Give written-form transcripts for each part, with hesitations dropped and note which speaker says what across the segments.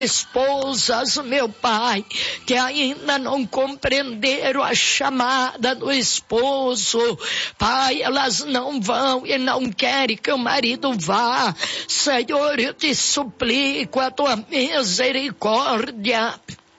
Speaker 1: esposas, meu Pai, que ainda não compreenderam a chamada do esposo, Pai, elas não vão e não querem que o marido vá. Senhor, eu te suplico a tua misericórdia.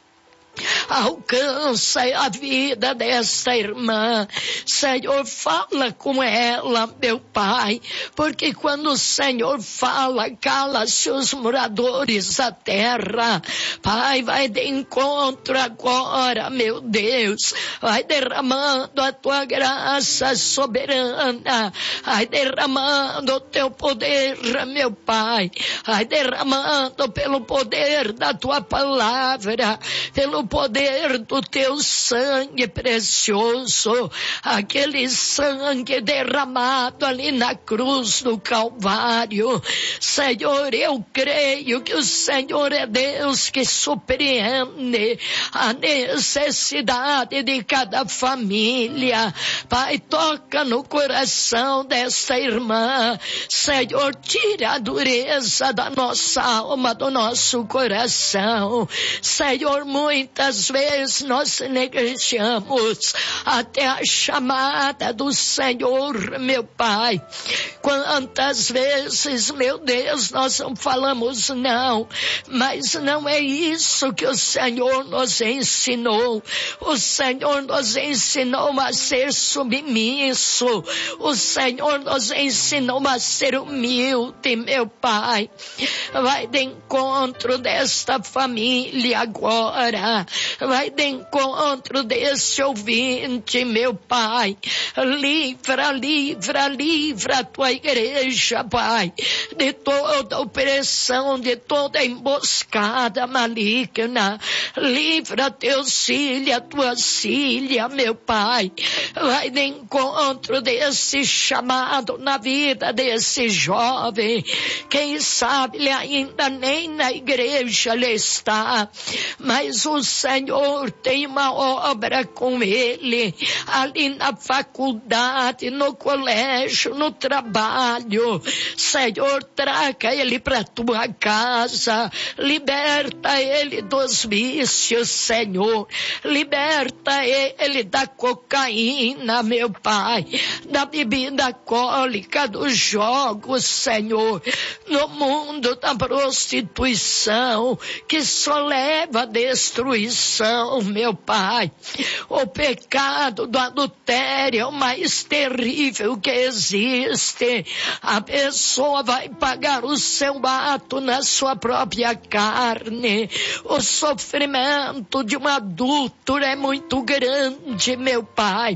Speaker 1: Alcança a vida desta irmã, Senhor, fala com ela, meu Pai, porque quando o Senhor fala, cala-se os moradores da terra. Pai, vai de encontro agora, meu Deus, vai derramando a tua graça soberana, vai derramando o teu poder, meu Pai, vai derramando pelo poder da tua palavra, pelo poder do teu sangue precioso, aquele sangue derramado ali na cruz do Calvário. Senhor, eu creio que o Senhor é Deus que surpreende a necessidade de cada família. Pai, toca no coração desta irmã. Senhor, tira a dureza da nossa alma, do nosso coração. Senhor, muitas vezes nós negociamos até a chamada do Senhor, meu Pai. Quantas vezes, meu Deus, nós não falamos não, mas não é isso que o Senhor nos ensinou. O Senhor nos ensinou a ser submisso. O Senhor nos ensinou a ser humilde, meu Pai. Vai de encontro desta família agora. Vai de encontro desse ouvinte, meu Pai. Livra a tua igreja, Pai, de toda opressão, de toda emboscada maligna. Livra teus filhos, a tua filha, meu Pai. Vai de encontro desse chamado na vida desse jovem. Quem sabe ele ainda nem na igreja ele está, mas o Senhor tem uma obra com ele, ali na faculdade, no colégio, no trabalho. Senhor, traga ele para tua casa, liberta ele dos vícios, Senhor, liberta ele da cocaína, meu Pai, da bebida alcoólica, dos jogos, Senhor, no mundo da prostituição, que só leva a destruição, meu Pai. O pecado do adultério é o mais terrível que existe. A pessoa vai pagar o seu ato na sua própria carne. O sofrimento de um adulto é muito grande, meu Pai.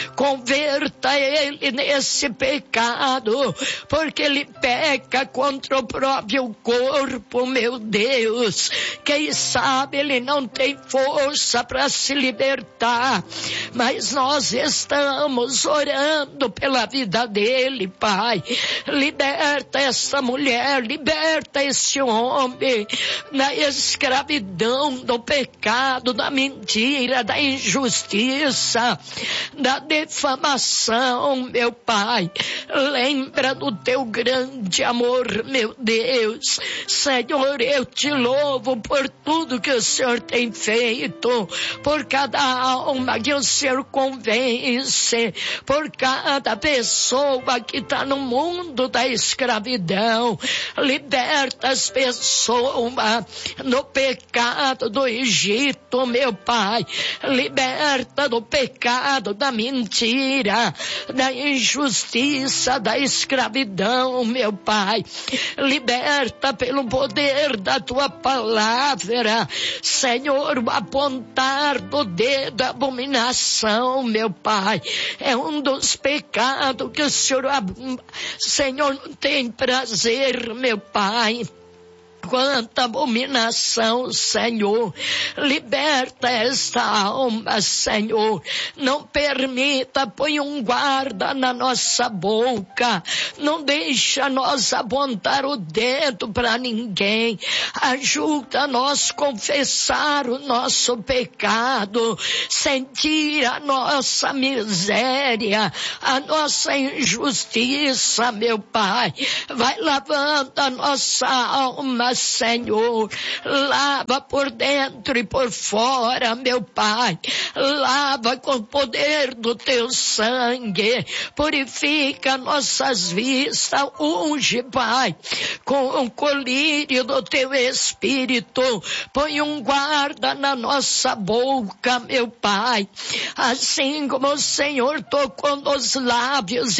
Speaker 1: Converta ele nesse pecado, porque ele peca contra o próprio corpo, meu Deus. Quem sabe ele não tem força para se libertar, mas nós estamos orando pela vida dele, Pai. Liberta essa mulher, liberta esse homem da escravidão, do pecado, da mentira, da injustiça, da defamação, meu Pai. Lembra do teu grande amor, meu Deus. Senhor, eu te louvo por tudo que o Senhor tem feito, por cada alma que o Senhor convence, por cada pessoa que está no mundo da escravidão. Liberta as pessoas do pecado do Egito, meu Pai. Liberta do pecado da mentira, da injustiça, da escravidão, meu Pai. Liberta pelo poder da tua palavra, Senhor. O apontar do dedo, a abominação, meu Pai, é um dos pecados que o Senhor não tem prazer, meu Pai. Quanta abominação, Senhor. Liberta esta alma, Senhor. Não permita, põe um guarda na nossa boca. Não deixa nós apontar o dedo para ninguém. Ajuda nós a confessar o nosso pecado, sentir a nossa miséria, a nossa injustiça, meu Pai. Vai lavando a nossa alma, Senhor, lava por dentro e por fora, meu Pai, lava com o poder do teu sangue, purifica nossas vistas, unge, Pai, com o colírio do teu Espírito, põe um guarda na nossa boca, meu Pai, assim como o Senhor tocou nos lábios de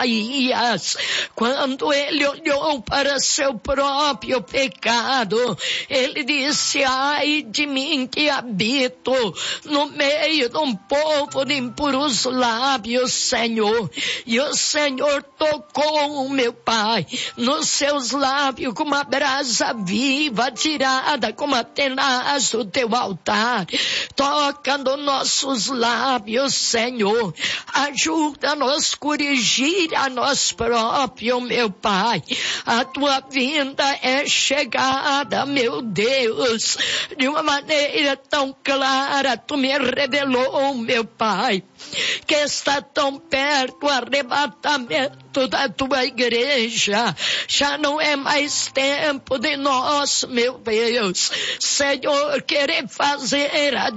Speaker 1: Isaías, quando ele olhou para seu próprio pecado, ele disse: ai de mim que habito no meio de um povo de impuros lábios, Senhor. E o Senhor tocou, meu Pai, nos seus lábios com uma brasa viva, tirada como a tenaz do teu altar. Toca nos nossos lábios, Senhor. Ajuda-nos a corrigir a nós próprios, meu Pai. A tua vinda é chegada, meu Deus, de uma maneira tão clara. Tu me revelou, meu Pai, que está tão perto o arrebatamento da tua igreja. Já não é mais tempo de nós, meu Deus, Senhor, querer fazer a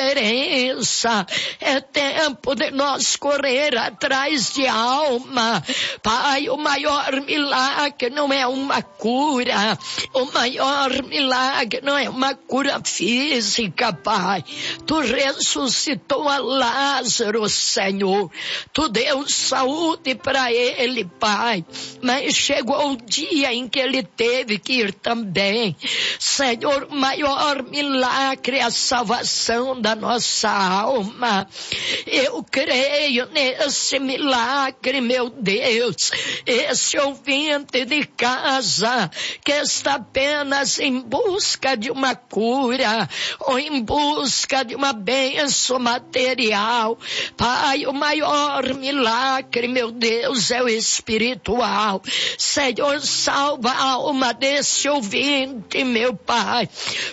Speaker 1: diferença. É tempo de nós correr atrás de alma. Pai, o maior milagre não é uma cura. O maior milagre não é uma cura física, Pai. Tu ressuscitou a Lázaro, Senhor. Tu deu saúde para ele, Pai. Mas chegou o dia em que ele teve que ir também. Senhor, o maior milagre é a salvação da nossa alma. Eu creio nesse milagre, meu Deus. Esse ouvinte de casa que está apenas em busca de uma cura ou em busca de uma bênção material. Pai, o maior milagre, meu Deus, é o espiritual. Senhor, salva a alma desse ouvinte, meu Pai.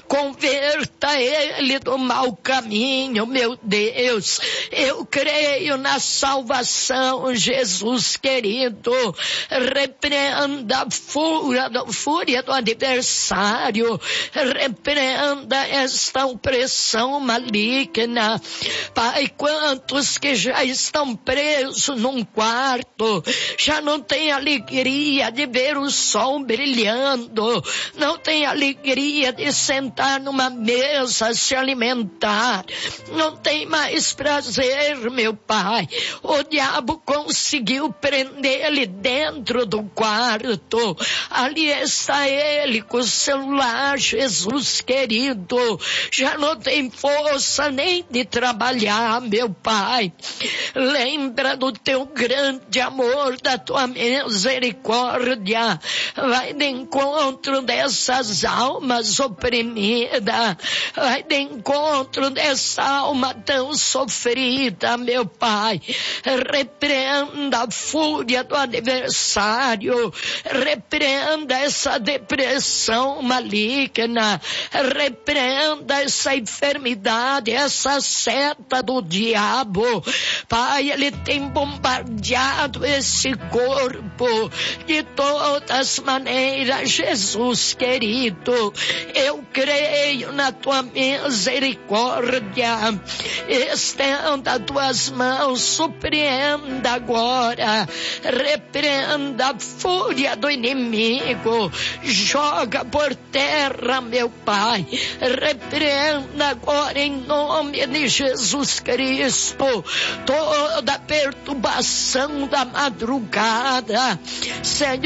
Speaker 1: Converta ele do mau caminho, meu Deus. Eu creio na salvação, Jesus querido. Repreenda a fúria do adversário. Repreenda esta opressão maligna. Pai, quantos que já estão presos num quarto, já não tem alegria de ver o sol brilhando, não tem alegria de sentar numa mesa, se alimentar, não tem mais prazer, meu Pai. O diabo conseguiu prender ele dentro do quarto, ali está ele com o celular, Jesus querido, já não tem força nem de trabalhar, meu Pai. Lembra do teu grande amor, da tua misericórdia, vai de encontro dessas almas oprimidas, vai de encontro dessa alma tão sofrida, meu Pai. Repreenda a fúria do adversário, repreenda essa depressão maligna, repreenda essa enfermidade, essa seta do diabo. Pai, ele tem bombardeado esse corpo de todas maneiras, Jesus querido. Eu creio na tua misericórdia. Estenda tuas mãos, surpreenda agora, repreenda a fúria do inimigo, joga por terra, meu Pai, repreenda agora em nome de Jesus Cristo toda perturbação da madrugada, Senhor.